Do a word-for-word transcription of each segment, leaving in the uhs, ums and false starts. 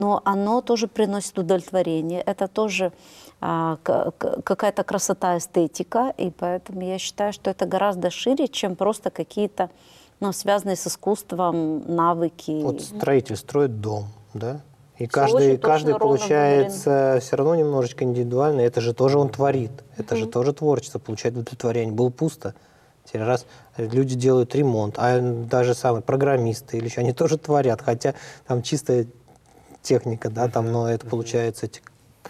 но оно тоже приносит удовлетворение. Это тоже а, какая-то красота, эстетика, и поэтому я считаю, что это гораздо шире, чем просто какие-то, ну, связанные с искусством навыки. Вот строитель строит дом, да? И Всё каждый, очень точно, каждый ровно получается все равно немножечко индивидуально. Это же тоже он творит. Это Мгм. же тоже творчество, получает удовлетворение. Было пусто. Теперь раз люди делают ремонт, а даже самые программисты или еще, они тоже творят. Хотя там чистая техника, да, там, но это получается эти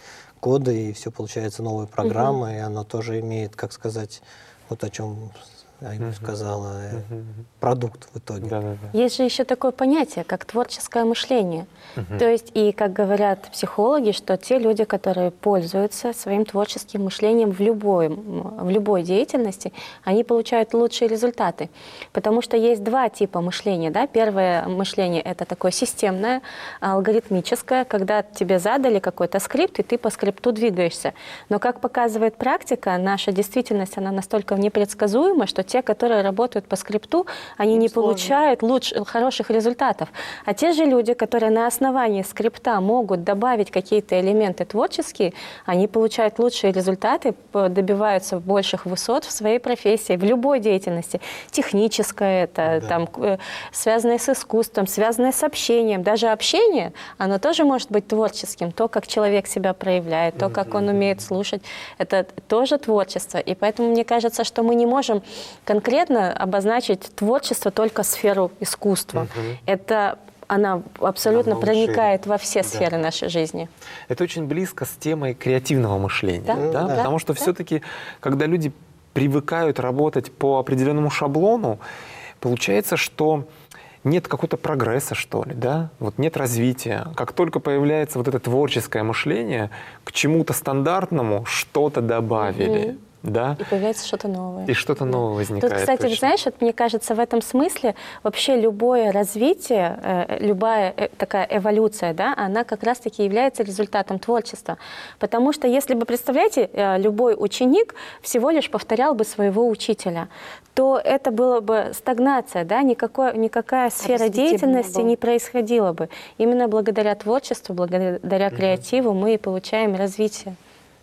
коды, и все получается новые программы, и оно тоже имеет, как сказать, вот о чем Айгуль сказала, э, продукт в итоге. Да, да, да. Есть же еще такое понятие, как творческое мышление. Мгм. То есть, и как говорят психологи, что те люди, которые пользуются своим творческим мышлением в любой, в любой деятельности, они получают лучшие результаты. Потому что есть два типа мышления. Да? Первое мышление — это такое системное, алгоритмическое, когда тебе задали какой-то скрипт, и ты по скрипту двигаешься. Но, как показывает практика, наша действительность, она настолько непредсказуема, что те, которые работают по скрипту, они не сложно. получают лучше, хороших результатов. А те же люди, которые на основании скрипта могут добавить какие-то элементы творческие, они получают лучшие результаты, добиваются больших высот в своей профессии, в любой деятельности. Техническое это, Да. там, э, связанное с искусством, связанное с общением. Даже общение, оно тоже может быть творческим. То, как человек себя проявляет, то, как он умеет слушать, это тоже творчество. И поэтому мне кажется, что мы не можем конкретно обозначить творчество только сферу искусства. Мгм. Это она абсолютно Намного проникает шире. во все Да. сферы нашей жизни. Это очень близко с темой креативного мышления. Да, Да? да, Потому что да. все-таки, когда люди привыкают работать по определенному шаблону, получается, что нет какого-то прогресса, что ли, да? Вот нет развития. Как только появляется вот это творческое мышление, к чему-то стандартному что-то добавили. Мгм. Да? И появляется что-то новое. И что-то новое возникает. Тут, кстати, точно. знаешь, вот мне кажется, в этом смысле вообще любое развитие, э, любая э, такая эволюция, да, она как раз-таки является результатом творчества. Потому что если бы, представляете, э, любой ученик всего лишь повторял бы своего учителя, то это была бы стагнация, да, никакой, никакая сфера Развития бы не деятельности было. не происходила бы. Именно благодаря творчеству, благодаря креативу мы и получаем развитие.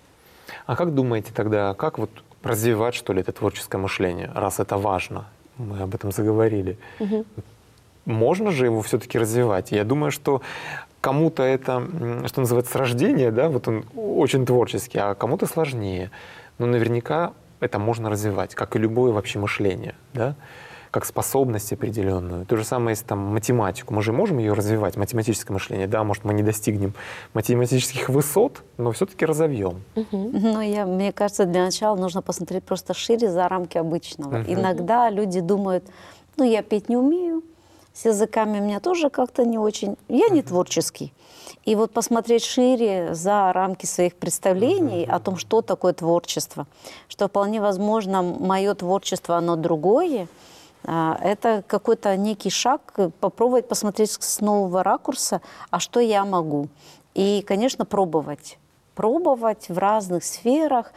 А как думаете тогда, как вот развивать, что ли, это творческое мышление, раз это важно? Мы об этом заговорили. Мгм. Можно же его все-таки развивать? Я думаю, что кому-то это, м, что называется, с рождения, да, вот он очень творческий, а кому-то сложнее. Но наверняка это можно развивать, как и любое вообще мышление, да? Как способность определенную. То же самое, если там математику. Мы же можем ее развивать, математическое мышление. Да, может, мы не достигнем математических высот, но все-таки разовьем. Ну, я, мне кажется, для начала нужно посмотреть просто шире за рамки обычного. Мгм. Иногда люди думают, ну, я петь не умею, с языками у меня тоже как-то не очень, я не творческий. И вот посмотреть шире за рамки своих представлений о том, что такое творчество, что вполне возможно мое творчество, оно другое, а, это какой-то некий шаг, попробовать посмотреть с нового ракурса, а что я могу. И, конечно, пробовать. Пробовать в разных сферах,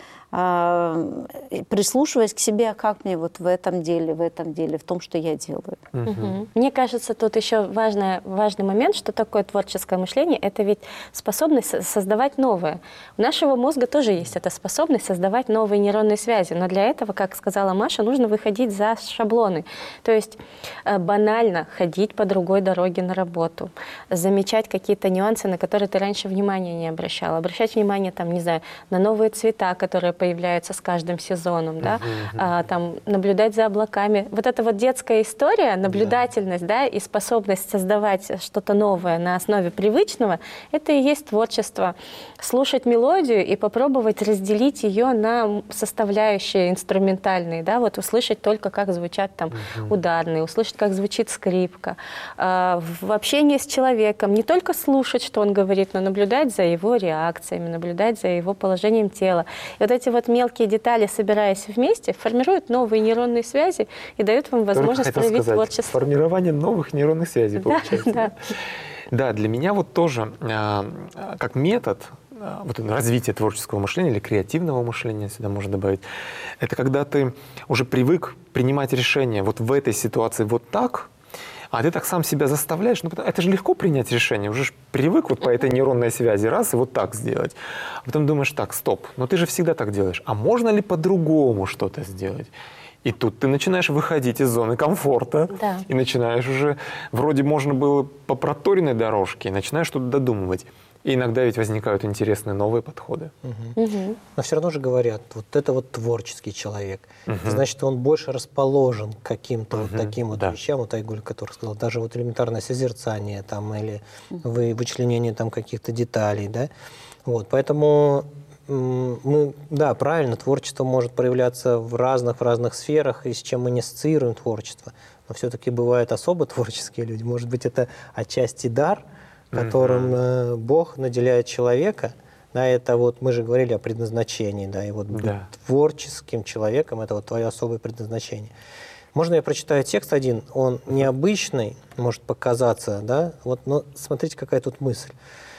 а, прислушиваясь к себе, а как мне вот в этом деле, в этом деле, в том, что я делаю. Мгм. Мне кажется, тут еще важный, важный момент, что такое творческое мышление. Это ведь способность со- создавать новое. У нашего мозга тоже есть эта способность создавать новые нейронные связи. Но для этого, как сказала Маша, нужно выходить за шаблоны. То есть э, банально ходить по другой дороге на работу, замечать какие-то нюансы, на которые ты раньше внимания не обращала, обращать внимание, там, не знаю, на новые цвета, которые появляются с каждым сезоном, да? а, там, наблюдать за облаками. Вот эта вот детская история, наблюдательность, да, и способность создавать что-то новое на основе привычного, это и есть творчество. Слушать мелодию и попробовать разделить ее на составляющие инструментальные, да, вот услышать только, как звучат там ударные, услышать, как звучит скрипка. А, в общении с человеком не только слушать, что он говорит, но наблюдать за его реакциями, наблюдать за его положением тела. И вот эти вот мелкие детали, собираясь вместе, формируют новые нейронные связи и дают вам возможность Только хотел проявить сказать, творчество. формирование новых нейронных связей, Да, получается. да. Да, для меня вот тоже э, как метод э, вот это развития творческого мышления или креативного мышления, сюда можно добавить, это когда ты уже привык принимать решения вот в этой ситуации вот так, А ты так сам себя заставляешь, ну, потому- это же легко принять решение, уже ж привык вот по этой нейронной связи раз и вот так сделать. А потом думаешь, так, стоп, но ты же всегда так делаешь, а можно ли по-другому что-то сделать? И тут ты начинаешь выходить из зоны комфорта, Да. и начинаешь уже, вроде можно было по проторенной дорожке, и начинаешь что-то додумывать. И иногда ведь возникают интересные новые подходы. Мгм. Но все равно же говорят, вот это вот творческий человек. Значит, он больше расположен к каким-то вот Мгм, таким вот да. вещам, вот Айгуль, который сказал, даже вот элементарное созерцание там, или вы, вычленение там каких-то деталей, да. Вот, поэтому м, мы, да, правильно, творчество может проявляться в разных, в разных сферах, и с чем мы не ассоциируем творчество. Но все-таки бывают особо творческие люди. Может быть, это отчасти дар, которым э, Бог наделяет человека. Да, это вот мы же говорили о предназначении, да, и вот быть Да. творческим человеком — это вот твое особое предназначение. Можно я прочитаю текст один? Он необычный, может показаться, да, вот, но смотрите, какая тут мысль.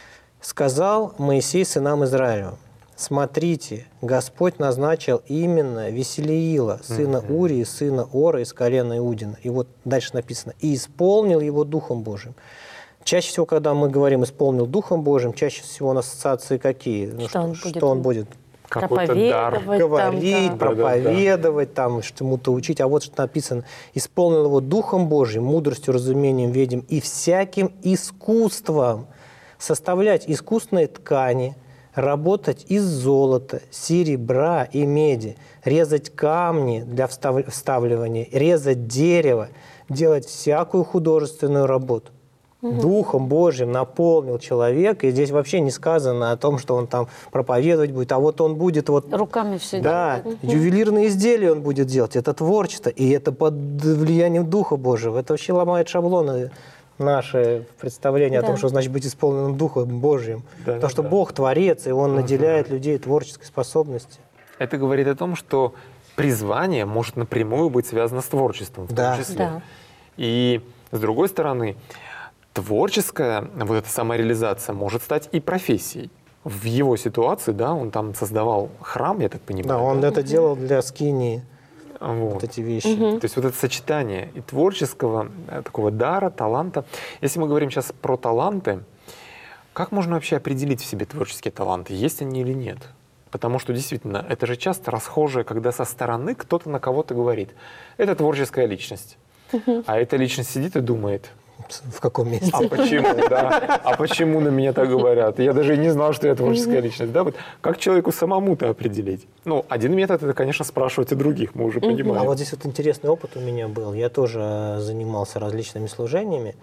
«Сказал Моисей сынам Израилю: смотрите, Господь назначил именно Веселиила, сына Урии, сына Ора из колена Иудина». И вот дальше написано: «И исполнил его Духом Божиим». Чаще всего, когда мы говорим «исполнил Духом Божиим», чаще всего у нас ассоциации какие? Ну, Что он что, будет- что он будет Какой-то дар. Проповедовать там, говорить, да. проповедовать, там, чему-то учить. А вот что написано: «Исполнил его Духом Божиим, мудростью, разумением, ведением и всяким искусством составлять искусные ткани, работать из золота, серебра и меди, резать камни для встав- вставливания, резать дерево, делать всякую художественную работу». Духом Божьим наполнил человека, и здесь вообще не сказано о том, что он там проповедовать будет, а вот он будет вот... Руками все Да, ювелирные изделия он будет делать, это творчество, и это под влиянием Духа Божьего. Это вообще ломает шаблоны наши представления о Да. том, что значит быть исполненным Духом Божьим. Да, Потому да, что да. Бог творец, и Он наделяет людей творческой способностью. Это говорит о том, что призвание может напрямую быть связано с творчеством в Да. том числе. Да. И с другой стороны, творческая вот эта самореализация может стать и профессией. В его ситуации, да, он там создавал храм, я так понимаю. Да, он это делал для скинии, Вот. вот эти вещи. То есть вот это сочетание и творческого, э, такого дара, таланта. Если мы говорим сейчас про таланты, как можно вообще определить в себе творческие таланты, есть они или нет? Потому что действительно, это же часто расхожее, когда со стороны кто-то на кого-то говорит: это творческая личность. А эта личность сидит и думает: В каком месте? а почему, да? А почему на меня так говорят? Я даже и не знал, что я творческая личность. Да? Вот как человеку самому-то определить? Ну, один метод — это, конечно, спрашивать у других, мы уже понимаем. А вот здесь вот интересный опыт у меня был. Я тоже занимался различными служениями.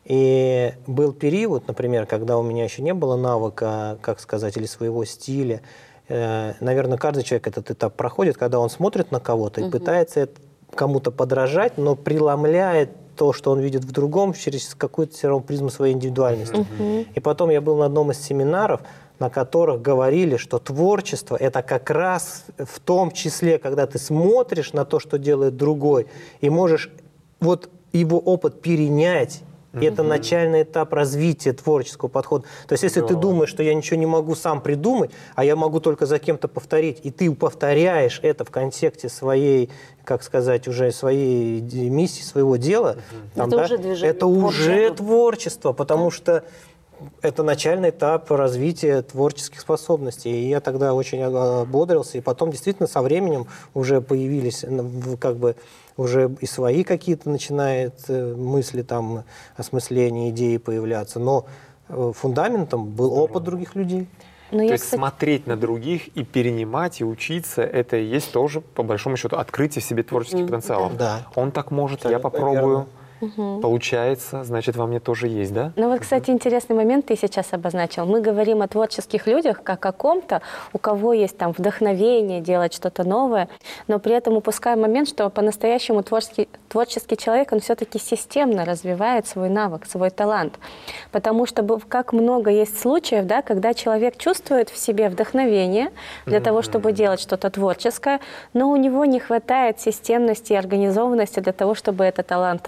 И был период, например, когда у меня еще не было навыка, как сказать, или своего стиля. Э, Наверное, каждый человек этот этап проходит, когда он смотрит на кого-то и пытается это- кому-то подражать, но преломляет то, что он видит в другом, через какую-то все равно призму своей индивидуальности. И потом я был на одном из семинаров, на которых говорили, что творчество — это как раз в том числе, когда ты смотришь на то, что делает другой, и можешь вот его опыт перенять. И это начальный этап развития творческого подхода. То есть если ты Здорово. думаешь, что я ничего не могу сам придумать, а я могу только за кем-то повторить, и ты повторяешь это в контексте своей, как сказать, уже своей д- миссии, своего дела, там, Это да, уже движение это уже творчества. творчество, потому что это начальный этап развития творческих способностей. И я тогда очень ободрился, и потом действительно со временем уже появились н- в- как бы уже и свои какие-то начинают э, мысли, там, осмысления, идеи появляться. Но э, фундаментом был опыт других людей. Ну, То я, есть кстати, смотреть на других и перенимать, и учиться, это и есть тоже, по большому счету, открытие в себе творческих потенциалов. Да. Он так может, я Абсолютно попробую. Получается, значит, во мне тоже есть, да? Ну вот, кстати, интересный момент ты сейчас обозначил. Мы говорим о творческих людях как о ком-то, у кого есть там вдохновение делать что-то новое, но при этом упускаем момент, что по-настоящему творческий, творческий человек, он все-таки системно развивает свой навык, свой талант. Потому что быв- как много есть случаев, да, когда человек чувствует в себе вдохновение для того, чтобы делать что-то творческое, но у него не хватает системности и организованности для того, чтобы этот талант развить.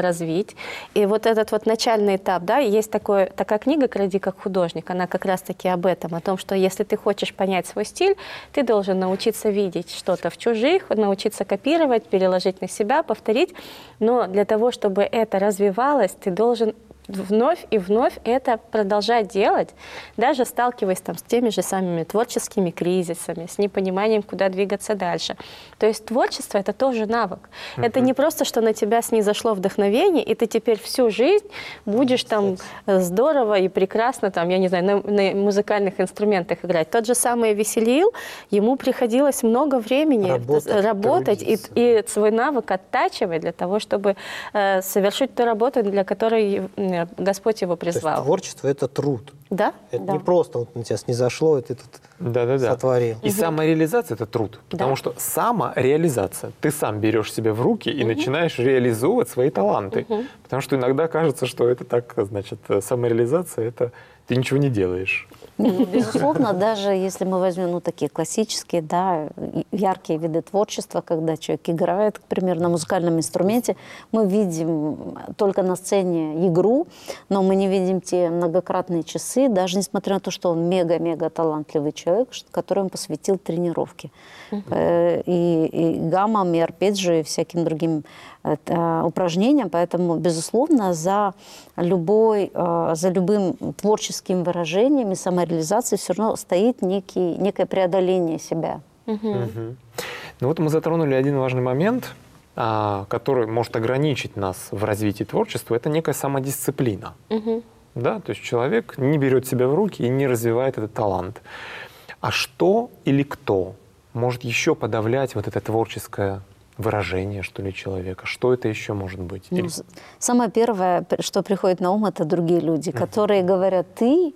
повторить. И вот этот вот начальный этап, да, есть такое, такая книга «Кради как художник», она как раз-таки об этом, о том, что если ты хочешь понять свой стиль, ты должен научиться видеть что-то в чужих, научиться копировать, переложить на себя, повторить. Но для того, чтобы это развивалось, ты должен вновь и вновь это продолжать делать, даже сталкиваясь там с теми же самыми творческими кризисами, с непониманием, куда двигаться дальше. То есть творчество — это тоже навык. Mm-hmm. Это не просто, что на тебя снизошло вдохновение, и ты теперь всю жизнь будешь там здорово и прекрасно, там, я не знаю, на, на музыкальных инструментах играть. Тот же самый Веселил, ему приходилось много времени работать, работать и, и свой навык оттачивать для того, чтобы э, совершить ту работу, для которой Господь его призвал. То есть творчество — это труд. Да. Это да. не просто вот на тебя снизошло, и ты тут да, да, да. сотворил. И угу. самореализация — это труд. Потому да. что самореализация, ты сам берешь себя в руки и угу. начинаешь реализовывать свои таланты. Угу. Потому что иногда кажется, что это так, значит, самореализация — это ты ничего не делаешь. Ну, безусловно, даже если мы возьмем ну, такие классические, да, яркие виды творчества, когда человек играет, к примеру, на музыкальном инструменте, мы видим только на сцене игру, но мы не видим те многократные часы, даже несмотря на то, что он мега-мега талантливый человек, который он посвятил тренировке. Uh-huh. И, и гаммам, и арпеджио, и всяким другим это, упражнениям. Поэтому, безусловно, за, любой, за любым творческим выражением и самореализацией все равно стоит некий, некое преодоление себя. Uh-huh. Uh-huh. Ну вот мы затронули один важный момент, который может ограничить нас в развитии творчества. Это некая самодисциплина. Uh-huh. Да? То есть человек не берет себя в руки и не развивает этот талант. А что или кто может еще подавлять вот это творческое выражение, что ли, человека? Что это еще может быть? Ну, Или... Самое первое, что приходит на ум, это другие люди, uh-huh. которые говорят: ты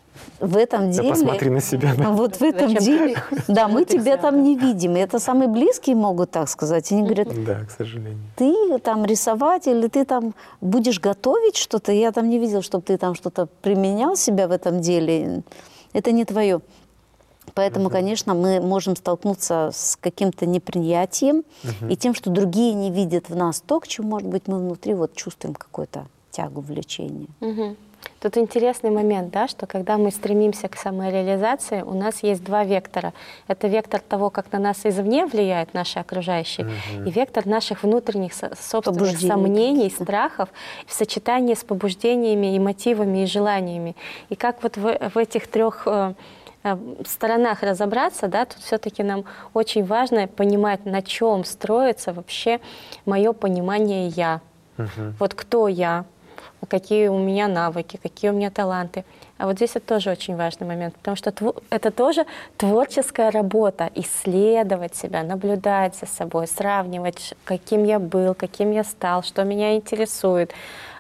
в этом деле... Да посмотри на себя. Да? Вот в этом Зачем деле... Ты? Да, мы тебя там не видим. И это самые близкие могут так сказать. Они говорят: да, к сожалению. Ты там рисовать или ты там будешь готовить что-то. Я там не видел, чтобы ты там что-то применял себя в этом деле. Это не твое. Поэтому, uh-huh. конечно, мы можем столкнуться с каким-то неприятием uh-huh. и тем, что другие не видят в нас то, к чему, может быть, мы внутри вот чувствуем какую-то тягу, влечение. Uh-huh. Тут интересный момент, да, что когда мы стремимся к самореализации, у нас есть два вектора. Это вектор того, как на нас извне влияют наши окружающие, uh-huh. и вектор наших внутренних собственных сомнений, страхов в сочетании с побуждениями и мотивами и желаниями. И как вот в, в этих трех сторонах разобраться, да, тут все-таки нам очень важно понимать, на чем строится вообще мое понимание «я». Uh-huh. Вот кто я, какие у меня навыки, какие у меня таланты. А вот здесь это тоже очень важный момент, потому что тв- это тоже творческая работа, исследовать себя, наблюдать за собой, сравнивать, каким я был, каким я стал, что меня интересует,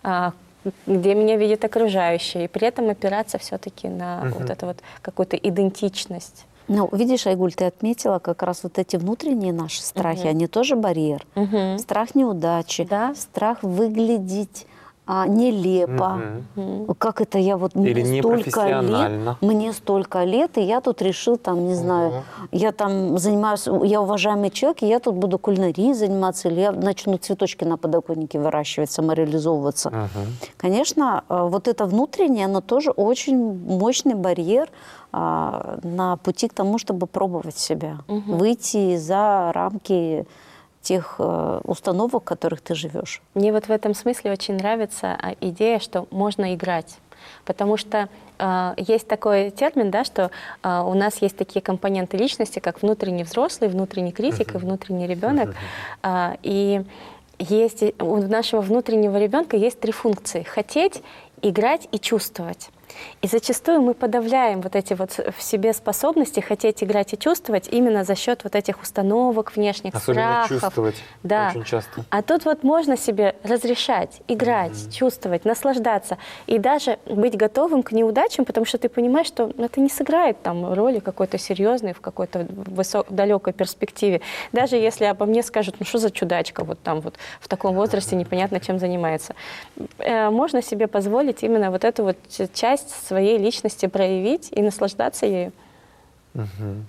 где меня видят окружающие, и при этом опираться все-таки на uh-huh. вот эту вот какую-то идентичность. Ну, видишь, Айгуль, ты отметила как раз вот эти внутренние наши страхи, uh-huh. они тоже барьер. Uh-huh. Страх неудачи, да? Страх выглядеть а, нелепо. Uh-huh. Как это я вот... Или мне столько лет, мне столько лет, и я тут решил, там, не знаю, uh-huh. я там занимаюсь, я уважаемый человек, и я тут буду кулинарией заниматься, или я начну цветочки на подоконнике выращивать, самореализовываться. Uh-huh. Конечно, вот это внутреннее, оно тоже очень мощный барьер а, на пути к тому, чтобы пробовать себя, uh-huh. выйти за рамки тех э, установок, в которых ты живешь. Мне вот в этом смысле очень нравится идея, что можно играть. Потому что э, есть такой термин, да, что э, у нас есть такие компоненты личности, как внутренний взрослый, внутренний критик uh-huh. и внутренний ребенок. Uh-huh. Э, и есть, у нашего внутреннего ребенка есть три функции: хотеть, играть и чувствовать. И зачастую мы подавляем вот эти вот в себе способности хотеть играть и чувствовать именно за счет вот этих установок внешних, особенно страхов. Чувствовать да. очень часто. А тут вот можно себе разрешать, играть, mm-hmm. чувствовать, наслаждаться и даже быть готовым к неудачам, потому что ты понимаешь, что это не сыграет там роли какой-то серьезной в какой-то высок, далекой перспективе. Даже если обо мне скажут: ну что за чудачка вот там вот в таком возрасте непонятно чем занимается. Э, можно себе позволить именно вот эту вот часть своей личности проявить и наслаждаться ею. Угу.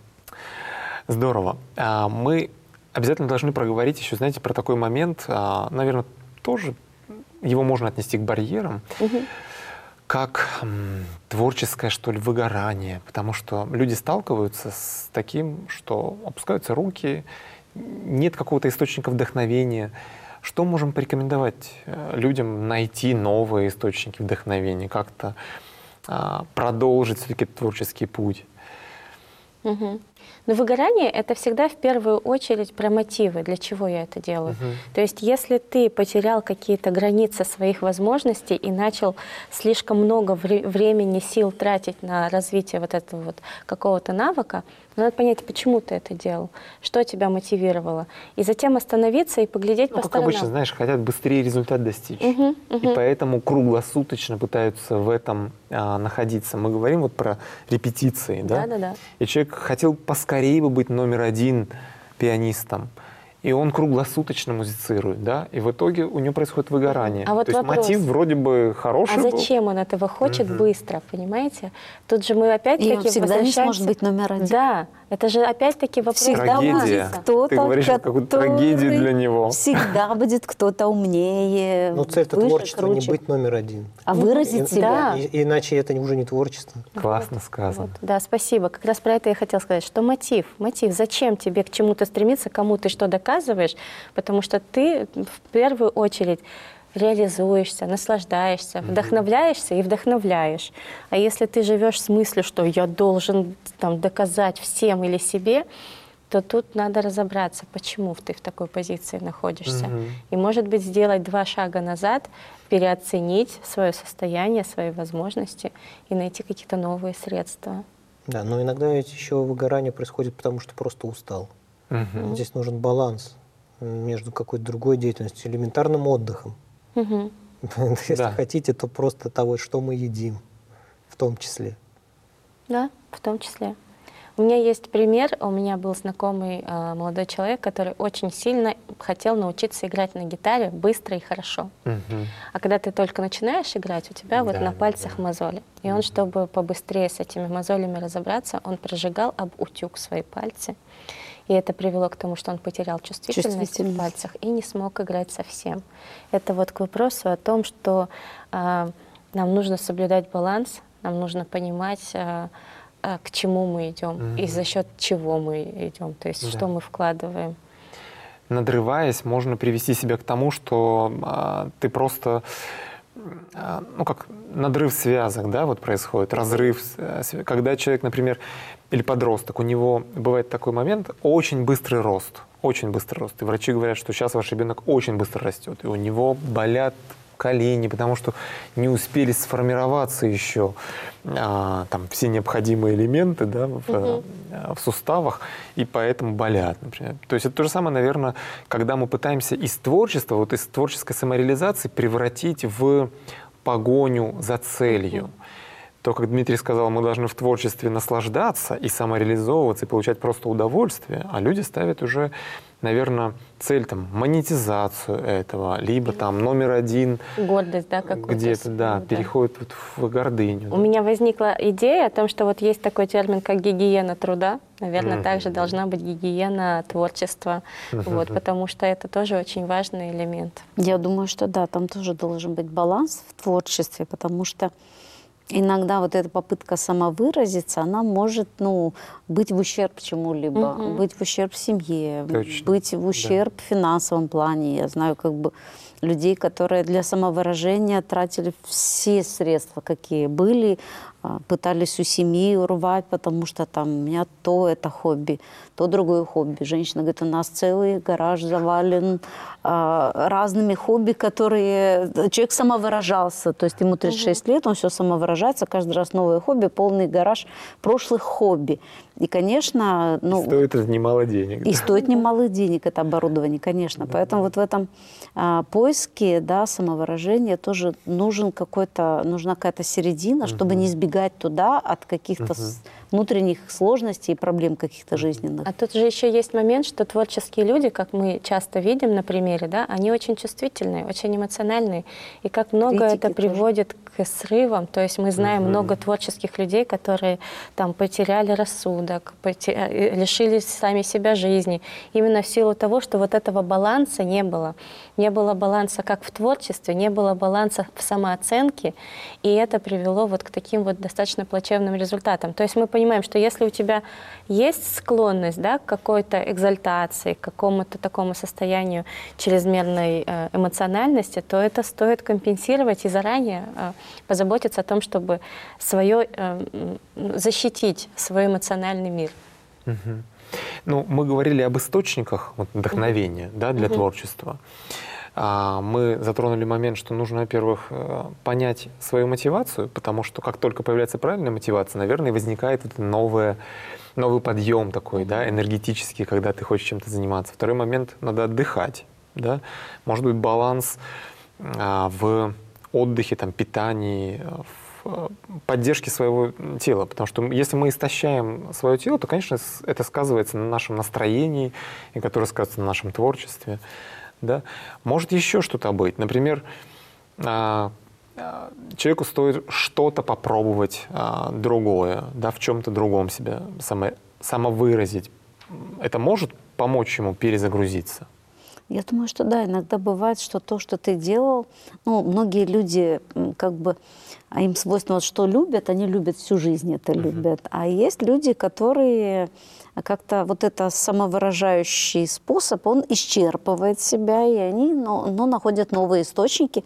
Здорово. Мы обязательно должны проговорить еще, знаете, про такой момент, наверное, тоже его можно отнести к барьерам, Мгм. как м, творческое, что ли, выгорание, потому что люди сталкиваются с таким, что опускаются руки, нет какого-то источника вдохновения. Что можем порекомендовать э, людям найти новые источники вдохновения, как-то а, продолжить все-таки творческий путь? Мгм. Но выгорание — это всегда в первую очередь про мотивы, для чего я это делаю. Мгм. То есть если ты потерял какие-то границы своих возможностей и начал слишком много вре- времени, сил тратить на развитие вот этого вот какого-то навыка, надо понять, почему ты это делал, что тебя мотивировало. И затем остановиться и поглядеть Ну, по как сторонам. обычно, знаешь, хотят быстрее результат достичь. Мгм, И мгм. поэтому круглосуточно пытаются в этом а, находиться. Мы говорим вот про репетиции, да? Да-да-да. И человек хотел поскорее бы быть номер один пианистом. И он круглосуточно музицирует, да? И в итоге у него происходит выгорание. А вот То есть вопрос. мотив вроде бы хороший А был. зачем он этого хочет Мгм. быстро, понимаете? Тут же мы опять-таки И он всегда не возвращаемся- сможет быть номер один. Да, это же опять-таки вопрос Всегда Трагедия. баланса. кто-то, Ты говоришь про какую-то трагедию который для него. Всегда будет кто-то умнее, Ну, цель-то выше, творчества не круче. быть номер один. А выразить И- себя. Да. и- иначе это уже не творчество. Классно сказано. Вот, да, спасибо. Как раз про это я хотела сказать, что мотив. Мотив. Зачем тебе к чему-то стремиться, кому ты что доказываешь? Потому что ты в первую очередь реализуешься, наслаждаешься, вдохновляешься и вдохновляешь. А если ты живешь с мыслью, что я должен там, доказать всем или себе, то тут надо разобраться, почему ты в такой позиции находишься. Мгм. И, может быть, сделать два шага назад, переоценить свое состояние, свои возможности и найти какие-то новые средства. Да, но иногда ведь еще выгорание происходит потому, что просто устал. Мгм. Здесь нужен баланс между какой-то другой деятельностью, элементарным отдыхом. Мгм. Если Да. хотите, то просто того, что мы едим, в том числе. Да, в том числе. У меня есть пример. У меня был знакомый э, молодой человек, который очень сильно хотел научиться играть на гитаре быстро и хорошо. Мгм. А когда ты только начинаешь играть, у тебя вот Да, на да, пальцах да. мозоли. И он, чтобы побыстрее с этими мозолями разобраться, он прожигал об утюг свои пальцы. И это привело к тому, что он потерял чувствительность, Чувствительность. в пальцах и не смог играть совсем. Это вот к вопросу о том, что э, нам нужно соблюдать баланс, нам нужно понимать, э, э, к чему мы идем и Мгм. за счет чего мы идем, то есть Да. что мы вкладываем. Надрываясь, можно привести себя к тому, что а, ты просто, а, ну как надрыв связок, да, вот происходит, разрыв, э, св- когда человек, например, или подросток, у него бывает такой момент, очень быстрый рост, очень быстрый рост, и врачи говорят, что сейчас ваш ребенок очень быстро растет, и у него болят колени, потому что не успели сформироваться еще а, там все необходимые элементы, да, в, Мгм. а, в суставах, и поэтому болят, например. То есть это то же самое, наверное, когда мы пытаемся из творчества, вот из творческой самореализации превратить в погоню за целью. То, как Дмитрий сказал, мы должны в творчестве наслаждаться и самореализовываться, и получать просто удовольствие, а люди ставят уже, наверное, цель там монетизацию этого, либо там номер один Гордость, да, какую-то. где-то, свою, да, переходит вот в гордыню. У меня возникла идея о том, что вот есть такой термин, как гигиена труда. Наверное, Мгм. также должна быть гигиена творчества, вот, потому что это тоже очень важный элемент. Я думаю, что да, там тоже должен быть баланс в творчестве, потому что иногда вот эта попытка самовыразиться, она может, ну, быть в ущерб чему-либо, Мгм. быть в ущерб семье, Точно, быть в да. ущерб в финансовом плане. Я знаю как бы людей, которые для самовыражения тратили все средства, какие были, а, пытались у семьи урвать, потому что там у меня то это хобби, то другое хобби. Женщина говорит, у нас целый гараж завален а, разными хобби, которые... Человек самовыражался, то есть ему тридцать шесть лет, он все самовыражается, каждый раз новое хобби, полный гараж прошлых хобби. И, конечно, ну, Стоит это немало денег. и да. стоит немало денег это оборудование, конечно. Поэтому вот в этом а, поиске, да, самовыражения тоже нужен какой-то, нужна какая-то середина, чтобы не сбегать туда от каких-то с- внутренних сложностей и проблем каких-то жизненных. А тут же еще есть момент, что творческие люди, как мы часто видим на примере, да, они очень чувствительные, очень эмоциональные. И как много Критики это тоже. приводит к срывам. То есть мы знаем Мгм. много творческих людей, которые там потеряли рассудок, поте- лишились сами себя жизни. Именно в силу того, что вот этого баланса не было. Не было баланса как в творчестве, не было баланса в самооценке. И это привело вот к таким вот достаточно плачевным результатам. То есть мы понимаем, что если у тебя есть склонность, да, к какой-то экзальтации, к какому-то такому состоянию чрезмерной э, эмоциональности, то это стоит компенсировать и заранее э, позаботиться о том, чтобы свое, э, м, защитить свой эмоциональный мир. Мгм. Ну, мы говорили об источниках вот, вдохновения, да, для творчества. А, Мы затронули момент, что нужно, во-первых, э, понять свою мотивацию, потому что как только появляется правильная мотивация, наверное, возникает вот новое, новый подъем такой, да, энергетический, когда ты хочешь чем-то заниматься. Второй момент — надо отдыхать. Да? Может быть, баланс а, в отдыхе, там, питании, в поддержке своего тела. Потому что если мы истощаем свое тело, то, конечно, с- это сказывается на нашем настроении, и которое сказывается на нашем творчестве. Да? Может еще что-то быть. Например, а, а, человеку стоит что-то попробовать а, другое, да, в чем-то другом себя само, самовыразить. Это может помочь ему перезагрузиться? Я думаю, что да, иногда бывает, что то, что ты делал, ну, многие люди, м, как бы, а им свойственно, вот что любят, они любят всю жизнь это любят. А есть люди, которые как-то вот это самовыражающий способ, он исчерпывает себя, и они, но, но находят новые источники.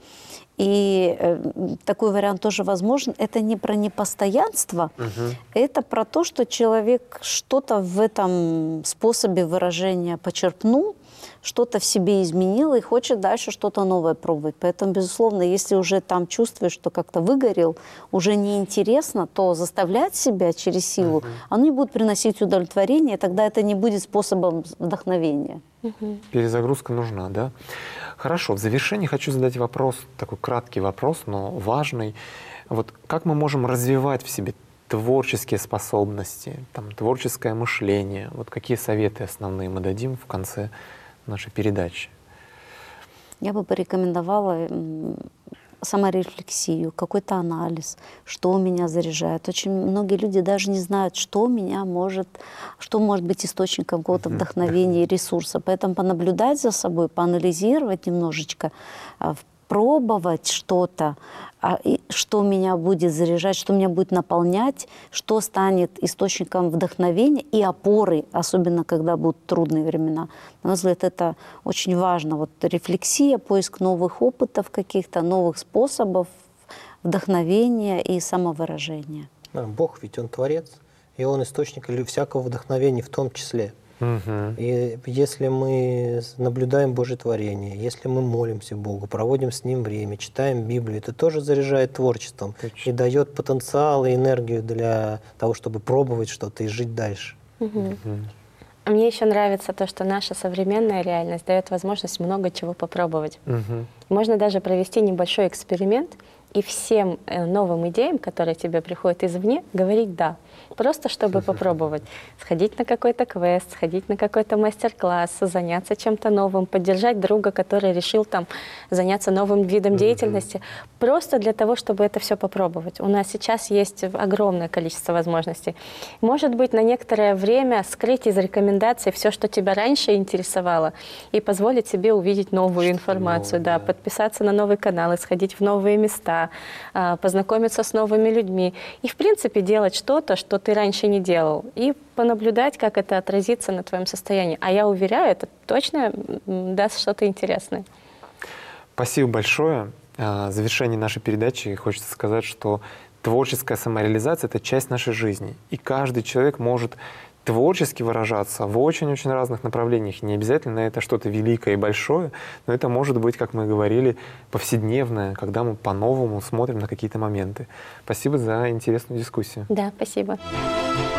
И э, м, такой вариант тоже возможен. Это не про непостоянство, это про то, что человек что-то в этом способе выражения почерпнул, что-то в себе изменил и хочет дальше что-то новое пробовать. Поэтому, безусловно, если уже там чувствуешь, что как-то выгорел, уже неинтересно, то заставлять себя через силу, оно не будет приносить удовлетворение, тогда это не будет способом вдохновения. Перезагрузка нужна, да? Хорошо, в завершении хочу задать вопрос, такой краткий вопрос, но важный. Вот как мы можем развивать в себе творческие способности, там, творческое мышление? Вот какие советы основные мы дадим в конце нашей передачи? Я бы порекомендовала м, саморефлексию, какой-то анализ, что меня заряжает. Очень многие люди даже не знают, что меня может, что может быть источником какого-то вдохновения и ресурса. Поэтому понаблюдать за собой, поанализировать немножечко, а, пробовать что-то, а, и что меня будет заряжать, что меня будет наполнять, что станет источником вдохновения и опоры, особенно когда будут трудные времена. На мой взгляд, это очень важно. Вот рефлексия, поиск новых опытов каких-то, новых способов вдохновения и самовыражения. Да, Бог ведь Он творец, и Он источник лю- всякого вдохновения в том числе. Мгм. И если мы наблюдаем Божье творение, если мы молимся Богу, проводим с Ним время, читаем Библию, это тоже заряжает творчеством Точно. и дает потенциал и энергию для того, чтобы пробовать что-то и жить дальше. Мгм. А мне еще нравится то, что наша современная реальность дает возможность много чего попробовать. Мгм. Можно даже провести небольшой эксперимент и всем э, новым идеям, которые тебе приходят извне, говорить «да». Просто чтобы попробовать. Сходить на какой-то квест, сходить на какой-то мастер-класс, заняться чем-то новым, поддержать друга, который решил там заняться новым видом деятельности. Просто для того, чтобы это все попробовать. У нас сейчас есть огромное количество возможностей. Может быть, на некоторое время скрыть из рекомендаций все, что тебя раньше интересовало, и позволить себе увидеть новую информацию, новое, да, да. подписаться на новый канал, сходить в новые места, а, познакомиться с новыми людьми. И, в принципе, делать что-то, что ты раньше не делал. И понаблюдать, как это отразится на твоем состоянии. А я уверяю, это точно м, даст что-то интересное. Спасибо большое. А, В завершении нашей передачи хочется сказать, что творческая самореализация — это часть нашей жизни. И каждый человек может творчески выражаться в очень-очень разных направлениях. Не обязательно это что-то великое и большое, но это может быть, как мы говорили, повседневное, когда мы по-новому смотрим на какие-то моменты. Спасибо за интересную дискуссию. Да, спасибо.